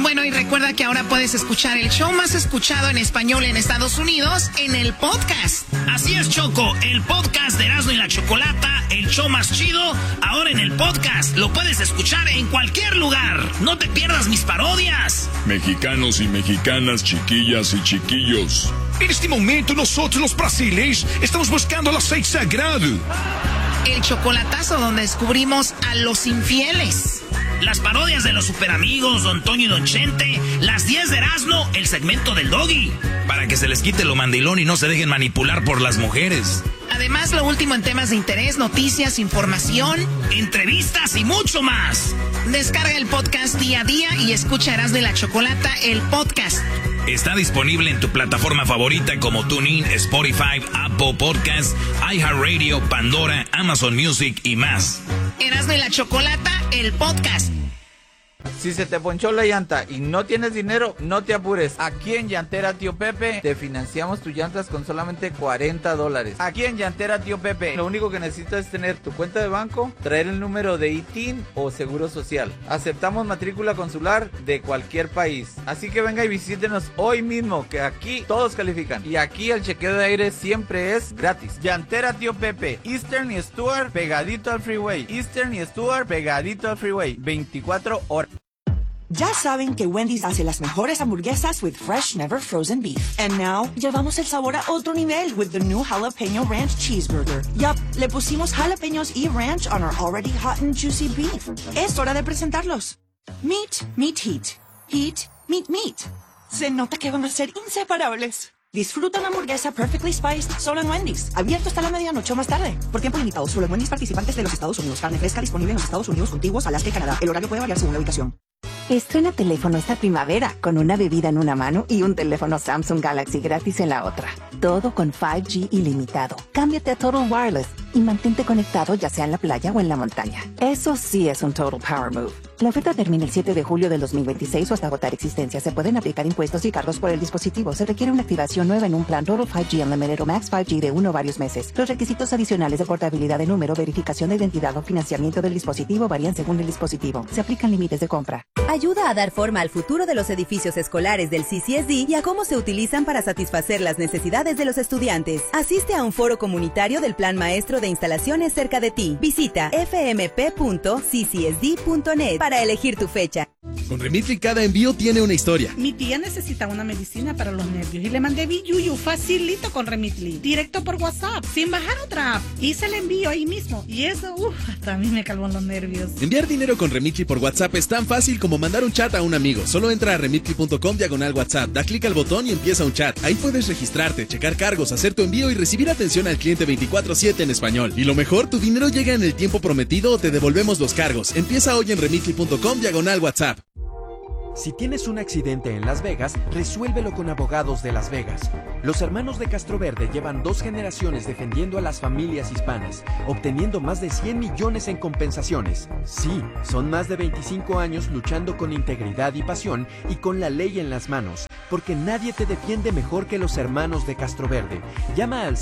Bueno, y recuerda que ahora puedes escuchar el show más escuchado en español en Estados Unidos en el podcast. Así es, Choco, el podcast de Erasmo y la Chocolata, el show más chido, ahora en el podcast. Lo puedes escuchar en cualquier lugar. No te pierdas mis parodias. Mexicanos y mexicanas, chiquillas y chiquillos. En este momento nosotros los brasileños estamos buscando el aceite sagrado. El chocolatazo donde descubrimos a los infieles. Las parodias de los superamigos, Don Toño y Don Chente. Las 10 de Erasmo, el segmento del Doggy. Para que se les quite lo mandilón y no se dejen manipular por las mujeres. Además, lo último en temas de interés, noticias, información, entrevistas y mucho más. Descarga el podcast día a día y escucha Erasmo y la Chocolata, el podcast. Está disponible en tu plataforma favorita como TuneIn, Spotify, Apple Podcasts, iHeartRadio, Pandora, Amazon Music y más. Erasmo y la Chocolata, el podcast. Si se te ponchó la llanta y no tienes dinero, no te apures. Aquí en Llantera Tío Pepe te financiamos tus llantas con solamente $40. Aquí en Llantera Tío Pepe, lo único que necesitas es tener tu cuenta de banco, traer el número de ITIN o seguro social. Aceptamos matrícula consular de cualquier país. Así que venga y visítenos hoy mismo, que aquí todos califican. Y aquí el chequeo de aire siempre es gratis. Llantera Tío Pepe, Eastern y Stuart pegadito al freeway. Eastern y Stuart pegadito al freeway. 24 horas. Ya saben que Wendy's hace las mejores hamburguesas with fresh, never frozen beef. And now, llevamos el sabor a otro nivel with the new Jalapeno Ranch Cheeseburger. Yup, le pusimos jalapeños y ranch on our already hot and juicy beef. Es hora de presentarlos. Meat, meat, heat. Heat, meat, meat. Se nota que van a ser inseparables. Disfruta una hamburguesa perfectly spiced solo en Wendy's. Abierto hasta la medianoche o más tarde. Por tiempo limitado, solo en Wendy's participantes de los Estados Unidos. Carne fresca disponible en los Estados Unidos contiguos, Alaska y Canadá. El horario puede variar según la ubicación. Estrena teléfono esta primavera con una bebida en una mano y un teléfono Samsung Galaxy gratis en la otra. Todo con 5G ilimitado. Cámbiate a Total Wireless y mantente conectado ya sea en la playa o en la montaña. Eso sí es un Total Power Move. La oferta termina el 7 de julio del 2026 o hasta agotar existencia. Se pueden aplicar impuestos y cargos por el dispositivo. Se requiere una activación nueva en un plan Total 5G Unlimited o Max 5G de uno o varios meses. Los requisitos adicionales de portabilidad de número, verificación de identidad o financiamiento del dispositivo varían según el dispositivo. Se aplican límites de compra. Ayuda a dar forma al futuro de los edificios escolares del CCSD y a cómo se utilizan para satisfacer las necesidades de los estudiantes. Asiste a un foro comunitario del Plan Maestro de Instalaciones cerca de ti. Visita fmp.ccsd.net para elegir tu fecha. Con Remitly cada envío tiene una historia. Mi tía necesita una medicina para los nervios y le mandé Biyuyu facilito con Remitly, directo por WhatsApp, sin bajar otra app. Hice el envío ahí mismo y eso, hasta a mí me calmó los nervios. Enviar dinero con Remitly por WhatsApp es tan fácil como mandar un chat a un amigo. Solo entra a remitly.com/WhatsApp, da clic al botón y empieza un chat. Ahí puedes registrarte, checar cargos, hacer tu envío y recibir atención al cliente 24/7 en español. Y lo mejor, tu dinero llega en el tiempo prometido o te devolvemos los cargos. Empieza hoy en remitly.com/WhatsApp. Si tienes un accidente en Las Vegas, resuélvelo con Abogados de Las Vegas. Los hermanos de Castroverde llevan 2 generaciones defendiendo a las familias hispanas, obteniendo más de 100 millones en compensaciones. Sí, son más de 25 años luchando con integridad y pasión y con la ley en las manos, porque nadie te defiende mejor que los hermanos de Castroverde. Llama al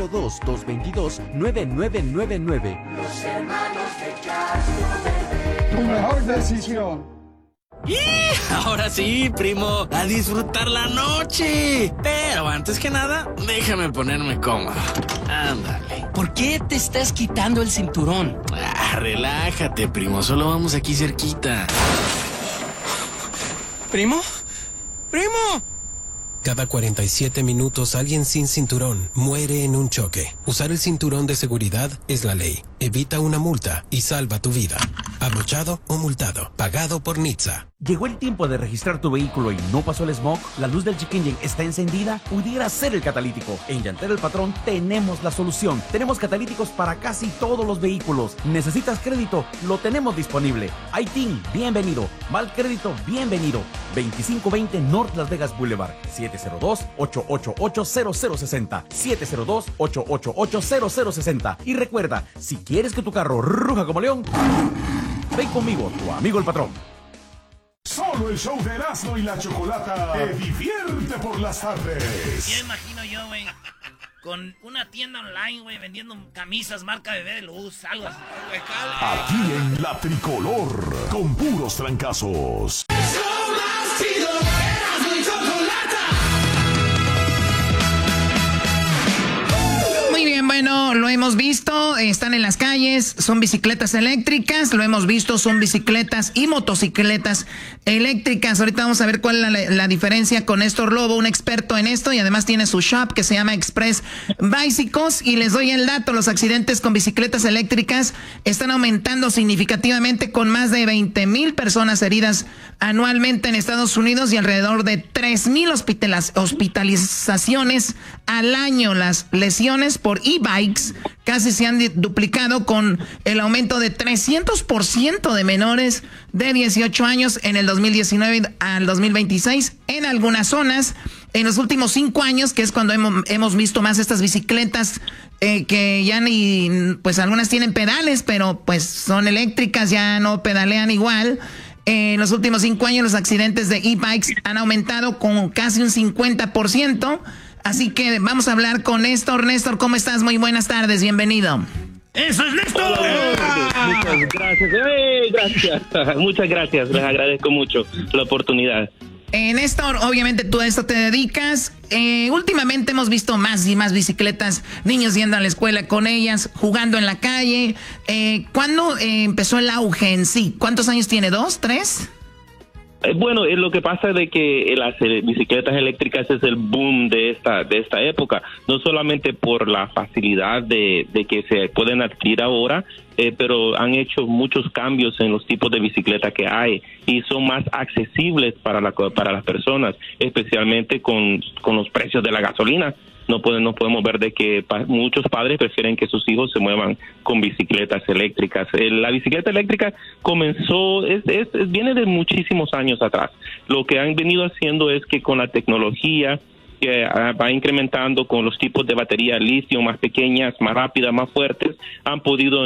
702-222-9999. Los hermanos de Castroverde. Tu mejor decisión. ¡Y! Ahora sí, primo, a disfrutar la noche. Pero antes que nada, déjame ponerme cómodo. Ándale. ¿Por qué te estás quitando el cinturón? Relájate, primo, solo vamos aquí cerquita. ¿Primo? ¡Primo! Cada 47 minutos alguien sin cinturón muere en un choque. Usar el cinturón de seguridad es la ley. Evita una multa y salva tu vida. Abrochado o multado. Pagado por NHTSA. ¿Llegó el tiempo de registrar tu vehículo y no pasó el smog? ¿La luz del check engine está encendida? Pudiera ser el catalítico. En Llantera El Patrón tenemos la solución. Tenemos catalíticos para casi todos los vehículos. ¿Necesitas crédito? Lo tenemos disponible. ITIN, bienvenido. Mal crédito, bienvenido. 2520 North Las Vegas Boulevard. 702-888-0060. 702-888-0060. Y recuerda, si quieres que tu carro ruja como león, ven conmigo, tu amigo el patrón. Solo el show de Erasmo y la Chocolata te divierte por las tardes. Ya imagino yo, güey, con una tienda online, güey, vendiendo camisas marca Bebé de Luz, algo así. Aquí en La Tricolor, con puros trancazos. Show más Bueno, lo hemos visto, están en las calles, son bicicletas eléctricas, lo hemos visto, son bicicletas y motocicletas eléctricas. Ahorita vamos a ver cuál es la diferencia con Néstor Lobo, un experto en esto, y además tiene su shop que se llama Express Bicycles. Y les doy el dato, los accidentes con bicicletas eléctricas están aumentando significativamente, con más de 20,000 personas heridas anualmente en Estados Unidos y alrededor de 3,000 hospitalizaciones al año. Las lesiones por e-bikes casi se han duplicado, con el aumento de 300% de menores de 18 años en el 2019 al 2026 en algunas zonas. En los últimos 5 años, que es cuando hemos visto más estas bicicletas que ya ni, pues algunas tienen pedales, pero pues son eléctricas, ya no pedalean igual. En los últimos 5 años los accidentes de e-bikes han aumentado con casi un 50%. Así que vamos a hablar con Néstor. Néstor, ¿cómo estás? Muy buenas tardes, bienvenido. ¡Eso es Néstor! Muchas gracias. Gracias. Muchas gracias, les agradezco mucho la oportunidad. Néstor, obviamente tú a esto te dedicas. Últimamente hemos visto más y más bicicletas, niños yendo a la escuela con ellas, jugando en la calle. ¿Cuándo empezó el auge en sí? ¿Cuántos años tiene? ¿2, 3? Bueno, lo que pasa es de que las bicicletas eléctricas es el boom de esta época, no solamente por la facilidad de que se pueden adquirir ahora, pero han hecho muchos cambios en los tipos de bicicleta que hay y son más accesibles para las personas, especialmente con los precios de la gasolina. No podemos ver de que muchos padres prefieren que sus hijos se muevan con bicicletas eléctricas. La bicicleta eléctrica comenzó, viene de muchísimos años atrás. Lo que han venido haciendo es que con la tecnología que va incrementando, con los tipos de batería litio más pequeñas, más rápidas, más fuertes, han podido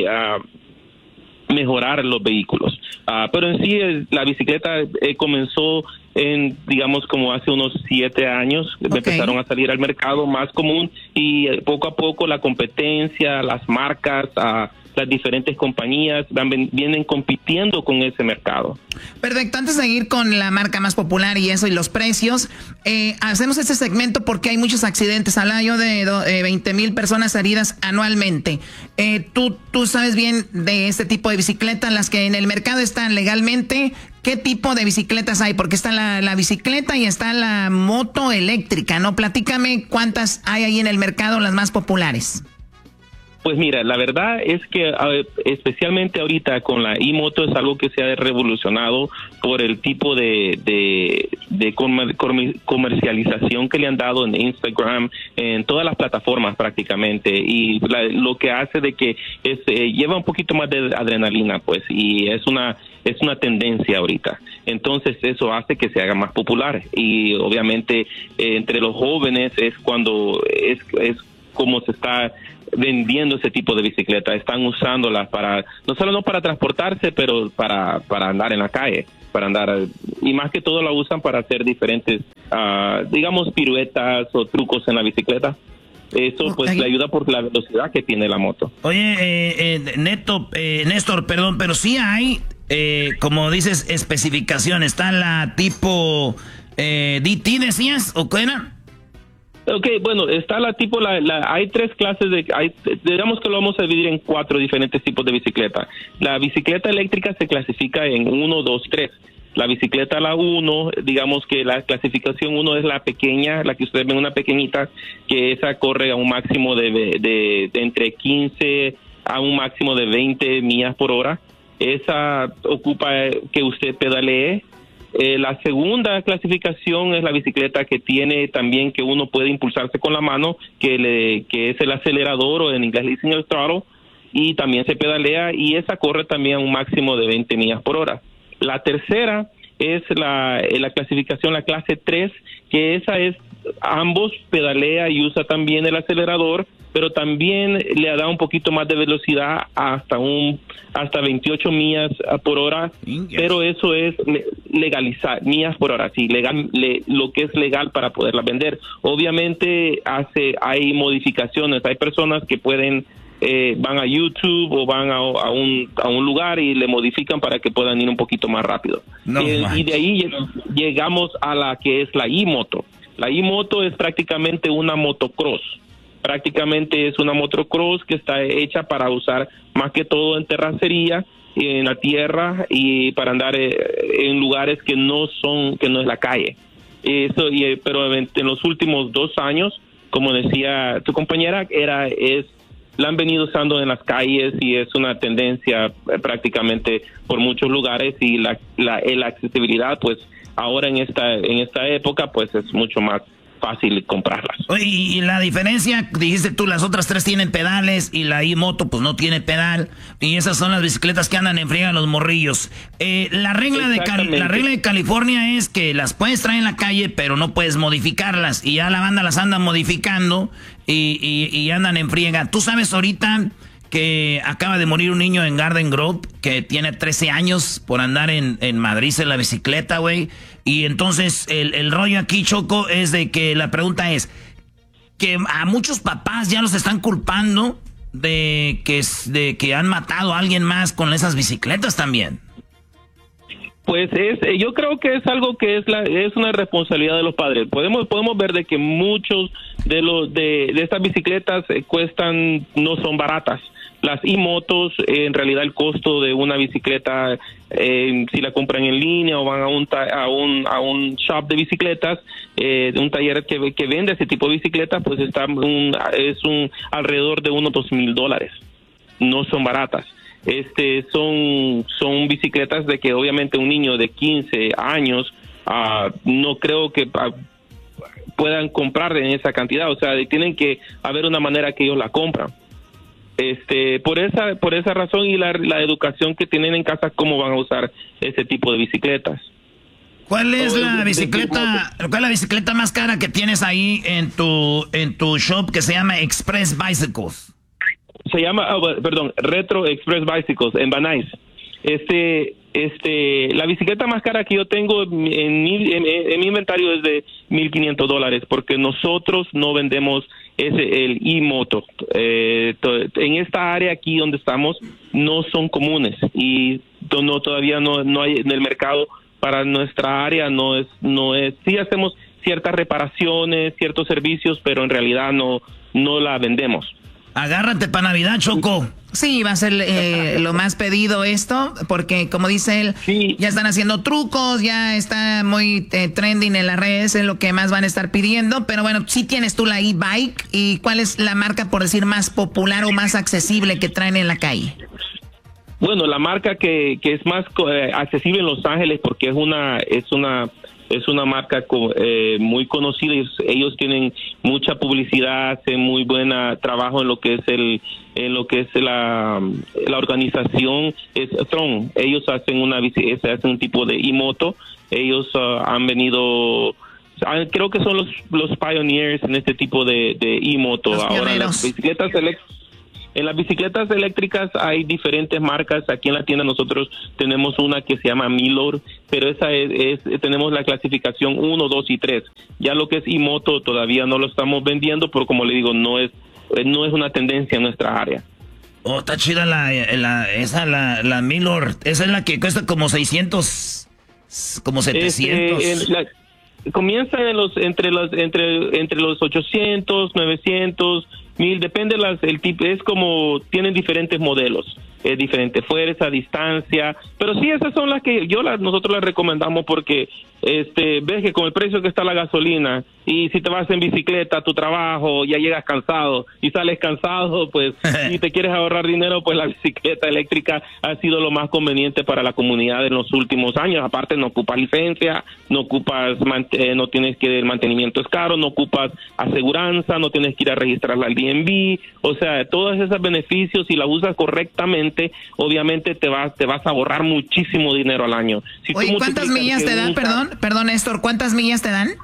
mejorar los vehículos. Pero en sí la bicicleta comenzó digamos como hace unos 7 años, empezaron a salir al mercado más común, y poco a poco la competencia, las marcas, las diferentes compañías vienen compitiendo con ese mercado. Perfecto, antes de seguir con la marca más popular y eso y los precios, hacemos este segmento porque hay muchos accidentes al año, de 20,000 personas heridas anualmente. Tú sabes bien de este tipo de bicicletas, las que en el mercado están legalmente. ¿Qué tipo de bicicletas hay? Porque está la bicicleta y está la moto eléctrica, ¿no? Platícame cuántas hay ahí en el mercado, las más populares. Pues mira, la verdad es que especialmente ahorita con la e-moto es algo que se ha revolucionado por el tipo de comercialización que le han dado en Instagram, en todas las plataformas prácticamente, y lo que hace de que lleva un poquito más de adrenalina, pues, y es una tendencia ahorita. Entonces eso hace que se haga más popular, y obviamente entre los jóvenes es cuando es como se está vendiendo ese tipo de bicicleta. Están usándolas para, no solo para transportarse, pero para andar en la calle, y más que todo la usan para hacer diferentes, digamos, piruetas o trucos en la bicicleta. Eso pues le ayuda por la velocidad que tiene la moto. Oye, Néstor, perdón, pero sí hay, como dices, especificaciones. Está la tipo DT, decías, ¿o qué era? Ok, bueno, está hay 3 clases digamos que lo vamos a dividir en 4 diferentes tipos de bicicleta. La bicicleta eléctrica se clasifica en 1, 2, 3. La bicicleta, la 1, digamos que la clasificación 1 es la pequeña, la que ustedes ven, una pequeñita, que esa corre a un máximo de entre 15 a un máximo de 20 millas por hora. Esa ocupa que usted pedalee. La segunda clasificación es la bicicleta que tiene también que uno puede impulsarse con la mano, que es el acelerador, o en inglés le dicen el throttle, y también se pedalea, y esa corre también a un máximo de 20 millas por hora. La tercera es la clasificación, la clase 3, que esa es ambos, pedalea y usa también el acelerador, pero también le da un poquito más de velocidad hasta 28 millas por hora, pero eso es legalizar, millas por hora, sí, lo que es legal para poderla vender. Obviamente hay modificaciones, hay personas que van a YouTube o van a un lugar y le modifican para que puedan ir un poquito más rápido. Y de ahí llegamos a la que es la e-moto. La e-moto es prácticamente una motocross. Prácticamente es una motocross que está hecha para usar más que todo en terracería, en la tierra y para andar en lugares que no es la calle. Pero en los últimos 2 años, como decía tu compañera, la han venido usando en las calles y es una tendencia prácticamente por muchos lugares, y la accesibilidad, pues ahora en esta época, pues es mucho más fácil comprarlas. Oye, y la diferencia, dijiste tú, las otras 3 tienen pedales y la iMoto pues no tiene pedal, y esas son las bicicletas que andan en friega los morrillos. La regla de California es que las puedes traer en la calle, pero no puedes modificarlas, y ya la banda las anda modificando y andan en friega. Tú sabes ahorita que acaba de morir un niño en Garden Grove que tiene 13 años por andar en Madrid en la bicicleta, güey. Y entonces el rollo aquí, Choco, es de que la pregunta es que a muchos papás ya los están culpando de que han matado a alguien más con esas bicicletas también. Pues yo creo que es algo que es una responsabilidad de los padres. Podemos ver de que muchos de estas bicicletas no son baratas. Las iMotos, en realidad el costo de una bicicleta, si la compran en línea o van a un shop de bicicletas, un taller que vende ese tipo de bicicletas, pues alrededor de unos $2,000. No son baratas. Son bicicletas de que obviamente un niño de 15 años no creo que puedan comprar en esa cantidad. O sea, tienen que haber una manera que ellos la compran. Por esa razón y la educación que tienen en casa, cómo van a usar ese tipo de bicicletas. ¿Cuál es la bicicleta más cara que tienes ahí en tu shop que se llama Express Bicycles? Se llama, Retro Express Bicycles en Van Nuys. La bicicleta más cara que yo tengo en mi inventario es de $1,500, porque nosotros no vendemos el iMoto. En esta área aquí donde estamos no son comunes y todavía no hay en el mercado para nuestra área. No es. Sí hacemos ciertas reparaciones, ciertos servicios, pero en realidad no la vendemos. Agárrate para Navidad, Choco. Sí, va a ser lo más pedido esto, porque como dice él, ya están haciendo trucos, ya está muy trending en las redes, es lo que más van a estar pidiendo. Pero bueno, sí tienes tú la e-bike, ¿y cuál es la marca, por decir, más popular o más accesible que traen en la calle? Bueno, la marca que es más accesible en Los Ángeles, porque es una marca muy conocida, y ellos tienen mucha publicidad, hacen muy buen trabajo en lo que es la organización, es Tron. Ellos hacen un tipo de iMoto. Ellos han venido, creo que son los pioneers en este tipo de iMoto. Ahora en las bicicletas eléctricas hay diferentes marcas. Aquí en la tienda nosotros tenemos una que se llama Milor, pero esa tenemos la clasificación 1, 2 y 3. Ya lo que es iMoto todavía no lo estamos vendiendo, pero como le digo, no es una tendencia en nuestra área. Oh, está chida la Milor. Esa es la que cuesta como 600, como 700. Comienza entre los 800, 900, 1000, depende el tipo. Es como tienen diferentes modelos, diferente fuerza, distancia, pero sí, esas son las que nosotros las recomendamos, porque ves que con el precio que está la gasolina, y si te vas en bicicleta a tu trabajo, ya llegas cansado y sales cansado, pues si te quieres ahorrar dinero, pues la bicicleta eléctrica ha sido lo más conveniente para la comunidad en los últimos años. Aparte, no ocupas licencia, no tienes que, el mantenimiento es caro, no ocupas aseguranza, no tienes que ir a registrarla al DMV. O sea, todos esos beneficios, si la usas correctamente, obviamente te vas a ahorrar muchísimo dinero al año. Oye, ¿cuántas millas te dan? Perdón, Néstor, ¿cuántas millas te dan?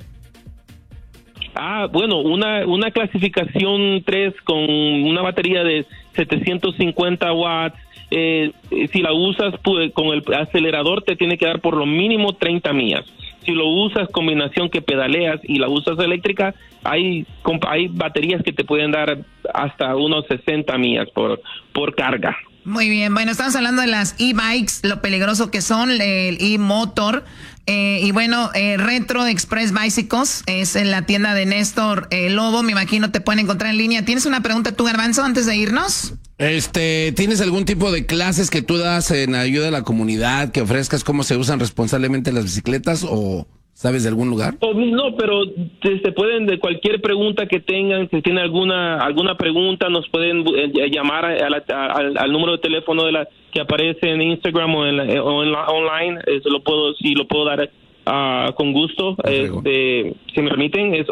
Bueno, una clasificación 3 con una batería de 750 watts. Si la usas con el acelerador, te tiene que dar por lo mínimo 30 millas. Si lo usas combinación que pedaleas y la usas eléctrica, hay baterías que te pueden dar hasta unos 60 millas por carga. Muy bien, bueno, estamos hablando de las e-bikes, lo peligroso que son, el e-motor. Y bueno, Retro Express Bicycles es en la tienda de Néstor Lobo. Me imagino te pueden encontrar en línea. ¿Tienes una pregunta tú, Garbanzo, antes de irnos? ¿Tienes algún tipo de clases que tú das en ayuda a la comunidad, que ofrezcas cómo se usan responsablemente las bicicletas o sabes de algún lugar? No, pero se pueden, de cualquier pregunta que tengan, si tienen alguna pregunta, nos pueden llamar al número de teléfono que aparece en Instagram o en online. Eso lo puedo dar con gusto. Si me permiten, es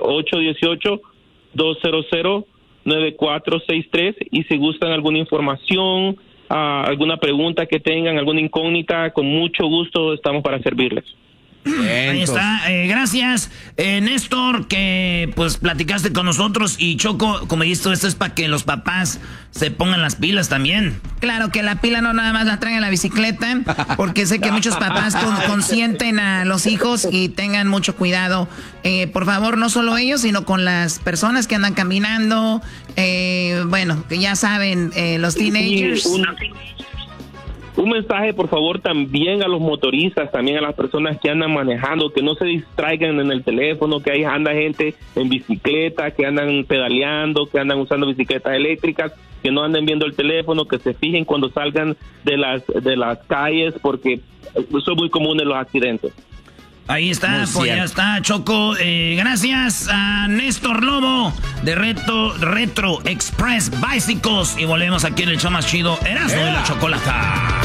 818-200-9463, y si gustan alguna información, alguna pregunta que tengan, alguna incógnita, con mucho gusto estamos para servirles. Ahí está, gracias Néstor, que pues platicaste con nosotros. Y Choco, como dijiste, esto es para que los papás se pongan las pilas también. Claro, que la pila no nada más la traen a la bicicleta, porque sé que muchos papás consienten a los hijos y tengan mucho cuidado, por favor, no solo ellos, sino con las personas que andan caminando, bueno, que ya saben, los teenagers. Un mensaje, por favor, también a los motoristas, también a las personas que andan manejando, que no se distraigan en el teléfono, que ahí anda gente en bicicleta, que andan pedaleando, que andan usando bicicletas eléctricas, que no anden viendo el teléfono, que se fijen cuando salgan de las calles, porque eso es muy común en los accidentes. Ahí está, pues ya está, Choco. Gracias a Néstor Lobo de Retro Express Bicycles. Y volvemos aquí en el show más chido, Erasmo de la Chocolata.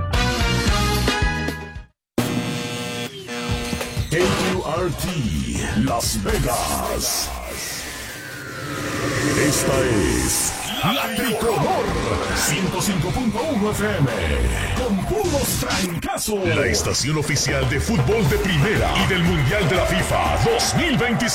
KQRT Las Vegas. Esta es La Tricolor 105.1 FM con puros trancazos. La estación oficial de fútbol de primera y del Mundial de la FIFA 2026.